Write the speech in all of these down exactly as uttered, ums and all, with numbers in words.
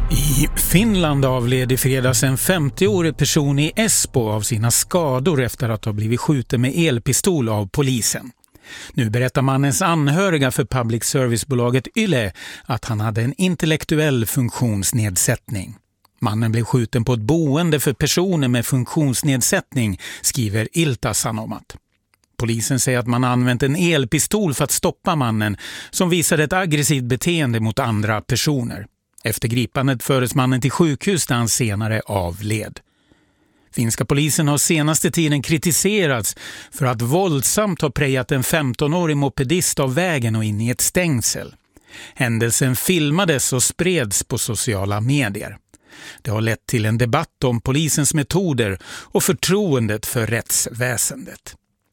I Finland avled i fredags en femtioårig person i Espoo av sina skador efter att ha blivit skjuten med elpistol av polisen. Nu berättar mannens anhöriga för public servicebolaget Yle att han hade en intellektuell funktionsnedsättning. Mannen blev skjuten på ett boende för personer med funktionsnedsättning, skriver Ilta-Sanomat. Polisen säger att man använt en elpistol för att stoppa mannen som visade ett aggressivt beteende mot andra personer. Efter gripandet fördes mannen till sjukhus där han senare avled. Finska polisen har senaste tiden kritiserats för att våldsamt ha prejat en femtonårig mopedist av vägen och in i ett stängsel. Händelsen filmades och spreds på sociala medier. Det har lett till en debatt om polisens metoder och förtroendet för rättsväsendet.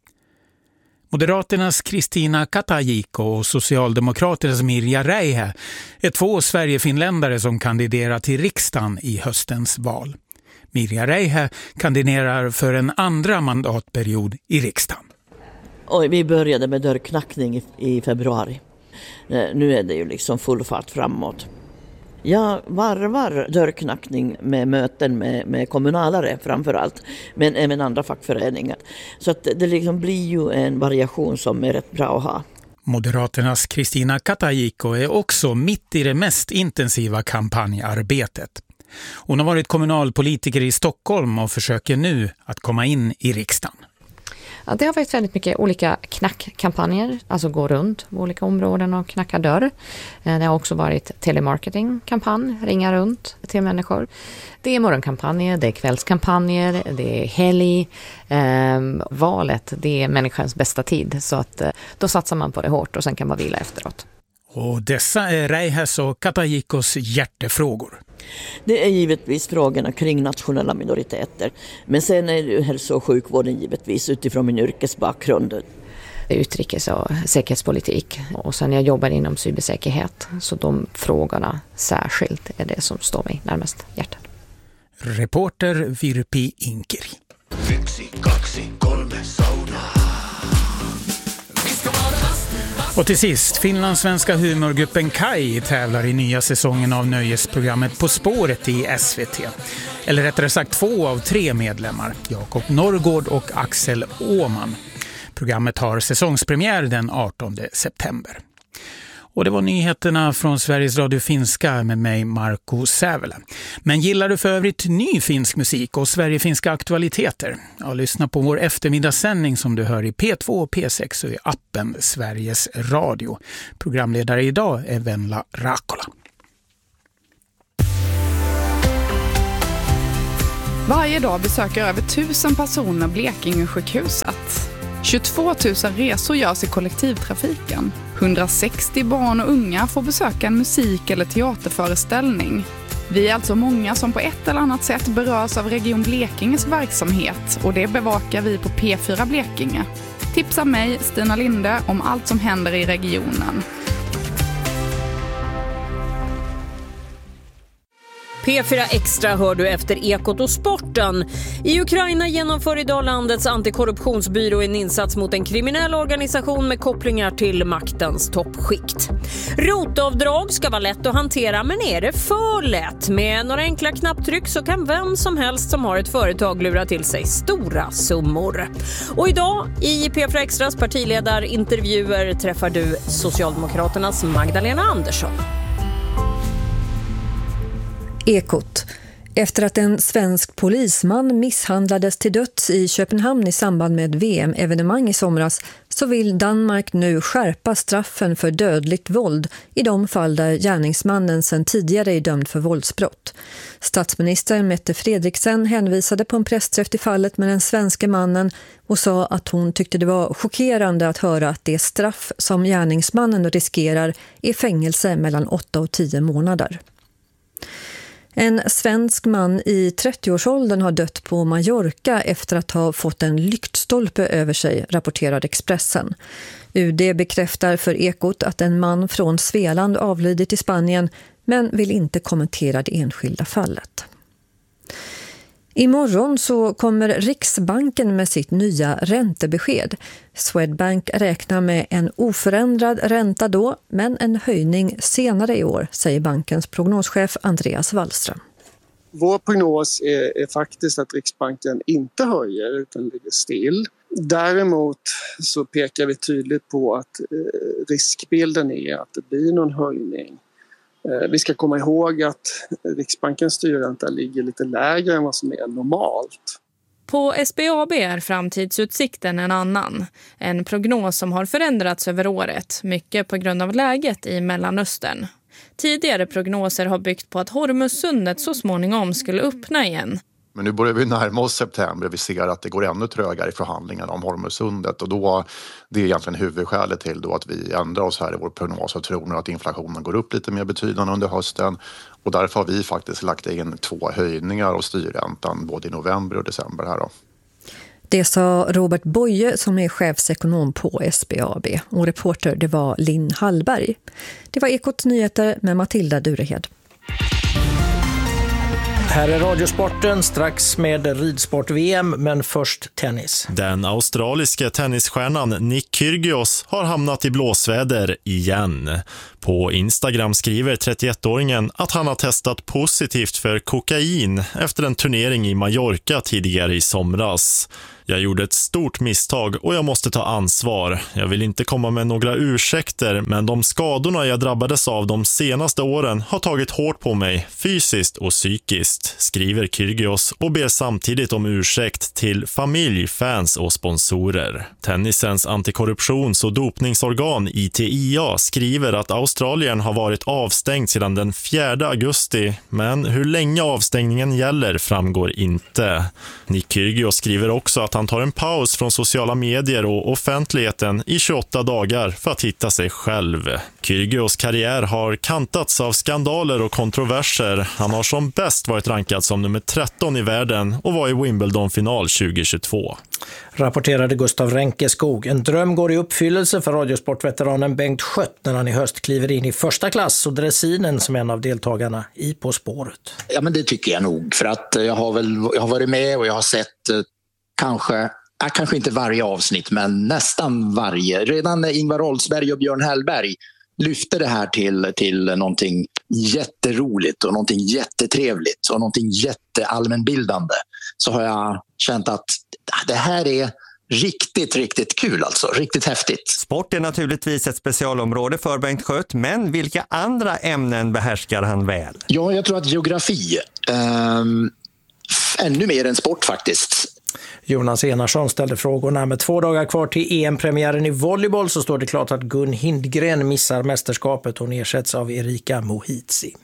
Moderaternas Kristina Katajiko och Socialdemokraternas Mirja Räihä är två Sverigefinländare som kandiderar till riksdagen i höstens val. Mirja Räihä kandiderar för en andra mandatperiod i riksdagen. Och vi började med dörrknackning i, i februari. Nu är det ju liksom full fart framåt. Jag varvar dörrknackning med möten med, med kommunalare framförallt, men även andra fackföreningar. Så att det liksom blir ju en variation som är rätt bra att ha. Moderaternas Kristina Katajiko är också mitt i det mest intensiva kampanjarbetet. Hon har varit kommunalpolitiker i Stockholm och försöker nu att komma in i riksdagen. Ja, det har varit väldigt mycket olika knackkampanjer, alltså gå runt på olika områden och knacka dörr. Det har också varit telemarketingkampanj, ringa runt till människor. Det är morgonkampanjer, det är kvällskampanjer, det är helg. Eh, valet, det är människans bästa tid, så att eh, då satsar man på det hårt och sen kan man vila efteråt. Och dessa är Räihäs och Katajikos hjärtefrågor. Det är givetvis frågorna kring nationella minoriteter. Men sen är det hälso- och sjukvården givetvis utifrån min yrkesbakgrund. Utrikes- och säkerhetspolitik. Och sen jag jobbar inom cybersäkerhet. Så de frågorna särskilt är det som står mig närmast hjärtat. Reporter Virpi Inkeri. Yksi, kaksi, kolme, sauna. Och till sist, finlandssvenska humorgruppen Kai tävlar i nya säsongen av nöjesprogrammet På spåret i S V T. Eller rättare sagt två av tre medlemmar, Jakob Norrgård och Axel Åman. Programmet har säsongspremiär den artonde september. Och det var nyheterna från Sveriges Radio Finska med mig, Marco Sävele. Men gillar du för övrigt ny finsk musik och Sverigefinska aktualiteter? Ja, lyssna på vår eftermiddagssändning som du hör i P två och P sex och i appen Sveriges Radio. Programledare idag är Venla Rakola. Varje dag besöker över tusen personer Blekinge sjukhuset. tjugotvå tusen resor görs i kollektivtrafiken. hundrasextio barn och unga får besöka en musik- eller teaterföreställning. Vi är alltså många som på ett eller annat sätt berörs av Region Blekinges verksamhet och det bevakar vi på P fyra Blekinge. Tipsa mig, Stina Linde, om allt som händer i regionen. P fyra Extra hör du efter Ekot och sporten. I Ukraina genomför idag landets antikorruptionsbyrå en insats mot en kriminell organisation med kopplingar till maktens toppskikt. Rotavdrag ska vara lätt att hantera, men är det för lätt? Med några enkla knapptryck så kan vem som helst som har ett företag lura till sig stora summor. Och idag i P fyra Extras partiledarintervjuer träffar du Socialdemokraternas Magdalena Andersson. Ekot. Efter att en svensk polisman misshandlades till döds i Köpenhamn i samband med V M-evenemang i somras så vill Danmark nu skärpa straffen för dödligt våld i de fall där gärningsmannen sedan tidigare är dömd för våldsbrott. Statsminister Mette Frederiksen hänvisade på en pressträff till fallet med den svenska mannen och sa att hon tyckte det var chockerande att höra att det straff som gärningsmannen riskerar är fängelse mellan åtta och tio månader. En svensk man i trettioårsåldern har dött på Mallorca efter att ha fått en lyktstolpe över sig, rapporterar Expressen. U D bekräftar för Ekot att en man från Svealand avlidit i Spanien men vill inte kommentera det enskilda fallet. Imorgon så kommer Riksbanken med sitt nya räntebesked. Swedbank räknar med en oförändrad ränta då, men en höjning senare i år, säger bankens prognoschef Andreas Wallström. Vår prognos är, är faktiskt att Riksbanken inte höjer utan ligger still. Däremot så pekar vi tydligt på att eh, riskbilden är att det blir någon höjning. Eh, vi ska komma ihåg att Riksbankens styrränta ligger lite lägre än vad som är normalt. På S B A B är framtidsutsikten en annan. En prognos som har förändrats över året, mycket på grund av läget i Mellanöstern. Tidigare prognoser har byggt på att Hormuzsundet så småningom skulle öppna igen. Men nu börjar vi närma oss september. Vi ser att det går ännu trögare i förhandlingarna om Hormuzsundet. Och då, det är egentligen huvudskälet till då att vi ändrar oss här i vår prognos och tror nu att inflationen går upp lite mer betydande under hösten. Och därför har vi faktiskt lagt in två höjningar av styrräntan både i november och december här då. Det sa Robert Boye som är chefsekonom på S B A B. Och reporter det var Linn Hallberg. Det var Ekot Nyheter med Matilda Durehed. Här är Radiosporten strax med ridsport-V M, men först tennis. Den australiska tennisstjärnan Nick Kyrgios har hamnat i blåsväder igen. På Instagram skriver trettioettåringen att han har testat positivt för kokain efter en turnering i Mallorca tidigare i somras. Jag gjorde ett stort misstag och jag måste ta ansvar. Jag vill inte komma med några ursäkter, men de skadorna jag drabbades av de senaste åren har tagit hårt på mig, fysiskt och psykiskt, skriver Kyrgios och ber samtidigt om ursäkt till familj, fans och sponsorer. Tennisens antikorruptions- och dopningsorgan I T I A skriver att Australien har varit avstängd sedan den fjärde augusti, men hur länge avstängningen gäller framgår inte. Nick Kyrgios skriver också att han tar en paus från sociala medier och offentligheten i tjugoåtta dagar för att hitta sig själv. Kyrgios karriär har kantats av skandaler och kontroverser. Han har som bäst varit rankad som nummer tretton i världen och var i Wimbledon-final tjugohundratjugotvå. Rapporterade Gustav Ränkeskog. En dröm går i uppfyllelse för radiosportveteranen Bengt Schött när han i höst kliver in i första klass och dressinen som en av deltagarna i På spåret. Ja, men det tycker jag nog, för att jag har väl jag har varit med och jag har sett Kanske, äh, kanske inte varje avsnitt, men nästan varje. Redan när Ingvar Oldsberg och Björn Hellberg lyfte det här till, till någonting jätteroligt och någonting jättetrevligt och någonting jätteallmänbildande, så har jag känt att det här är riktigt, riktigt kul alltså. Riktigt häftigt. Sport är naturligtvis ett specialområde för Bengt Schött, men vilka andra ämnen behärskar han väl? Ja, jag tror att geografi, ähm, ännu mer än sport faktiskt. Jonas Enarsson ställde frågorna. Med två dagar kvar till E M-premiären i volleyboll så står det klart att Gun Hindgren missar mästerskapet. Hon ersätts av Erika Mohitsi.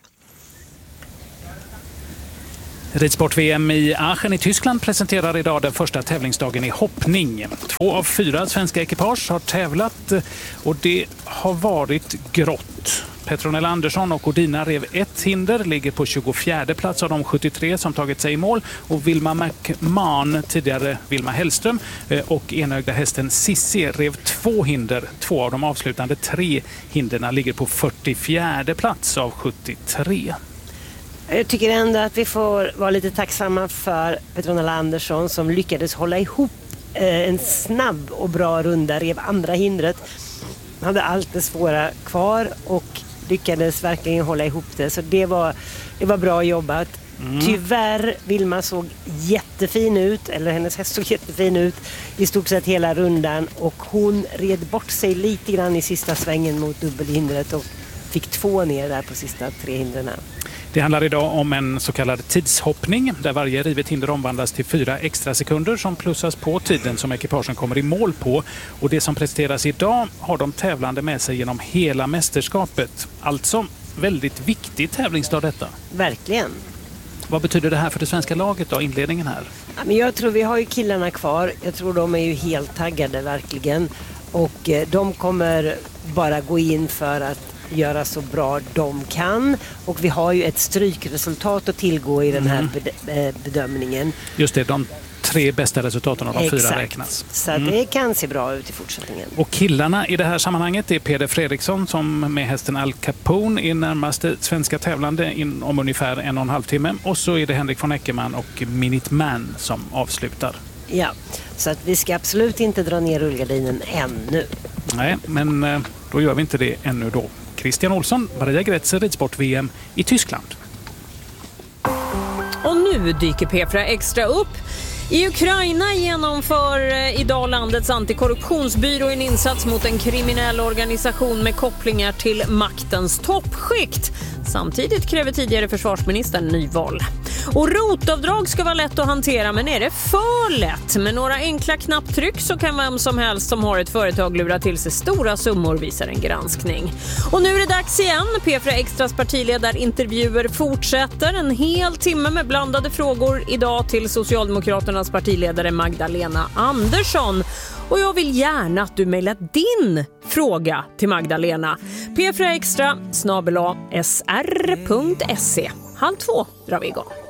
Ridsport-V M i Aachen i Tyskland presenterar idag den första tävlingsdagen i hoppning. Två av fyra svenska ekipage har tävlat och det har varit grått. Petronella Andersson och Odina rev ett hinder, ligger på tjugofjärde plats av de sjuttiotre som tagit sig i mål. Och Vilma McMahon, tidigare Vilma Hellström, och enögda hästen Sissi rev två hinder. Två av de avslutande tre hinderna ligger på fyrtiofjärde plats av sjuttiotre. Jag tycker ändå att vi får vara lite tacksamma för Petronella Andersson som lyckades hålla ihop en snabb och bra runda, rev andra hindret. Hade allt det svåra kvar och lyckades verkligen hålla ihop det. Så det var, det var bra jobbat. Mm. Tyvärr, Vilma såg jättefin ut, eller hennes häst såg jättefin ut i stort sett hela rundan. Och hon red bort sig lite grann i sista svängen mot dubbelhindret och fick två ner där på sista tre hindren. Det handlar idag om en så kallad tidshoppning där varje rivet hinder omvandlas till fyra extra sekunder som plussas på tiden som ekipagen kommer i mål på. Och det som presteras idag har de tävlande med sig genom hela mästerskapet. Alltså väldigt viktig tävlingsdag detta. Verkligen. Vad betyder det här för det svenska laget då, inledningen här? Ja, men jag tror vi har ju killarna kvar. Jag tror de är ju helt taggade verkligen. Och eh, de kommer bara gå in för att göra så bra de kan, och vi har ju ett strykresultat att tillgå i den här bed- bedömningen. Just det, de tre bästa resultaten av de Exakt. fyra räknas. Så Mm. det kan se bra ut i fortsättningen. Och killarna i det här sammanhanget är Peder Fredriksson som med hästen Al Capone är närmaste svenska tävlande in om ungefär en och en halv timme. Och så är det Henrik von Eckermann och Minuteman som avslutar. Ja, så att vi ska absolut inte dra ner rullgardinen ännu. Nej, men eh, då gör vi inte det ännu då. Christian Olsson, Maria Grätzer, ridsport-V M i Tyskland. Och nu dyker Petra Extra upp. I Ukraina genomför idag landets antikorruptionsbyrå en insats mot en kriminell organisation med kopplingar till maktens toppskikt. Samtidigt kräver tidigare försvarsministern nyval. Och rotavdrag ska vara lätt att hantera, men är det för lätt? Med några enkla knapptryck så kan vem som helst som har ett företag lura till sig stora summor, visar en granskning. Och nu är det dags igen. P fyra Extras partiledarintervjuer fortsätter. En hel timme med blandade frågor idag till Socialdemokraternas partiledare Magdalena Andersson. Och jag vill gärna att du mejlar din fråga till Magdalena. P fyra Extra snabel-a s r punkt se. Halv två drar vi igång.